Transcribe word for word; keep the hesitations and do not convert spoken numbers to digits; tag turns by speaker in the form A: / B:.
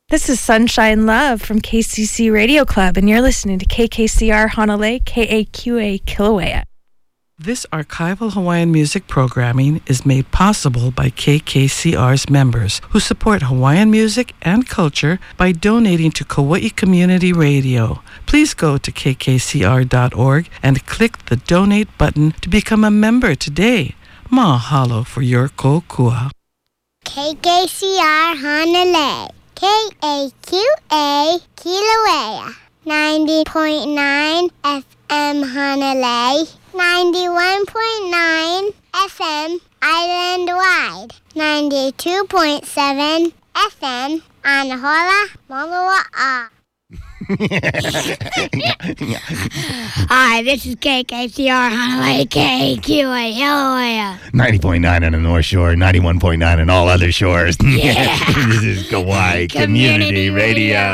A: This is Sunshine Love from K C C Radio Club, and you're listening to K K C R Honolulu, K A Q A Kilauea.
B: This archival Hawaiian music programming is made possible by K K C R's members who support Hawaiian music and culture by donating to Kauai Community Radio. Please go to k k c r dot org and click the donate button to become a member today. Mahalo for your kokua.
C: K K C R Honolulu, K A Q A Kilauea, ninety point nine F M Honolulu, ninety-one point nine F M island-wide, ninety-two point seven F M Anahola, Moloa'a.
D: Hi, this is K K C R Honolulu, K A Q A Kilauea.
E: ninety point nine on the North Shore, ninety-one point nine on all other shores.
D: Yeah.
E: This is Kauai Community,
D: Community
E: Radio.
D: Radio.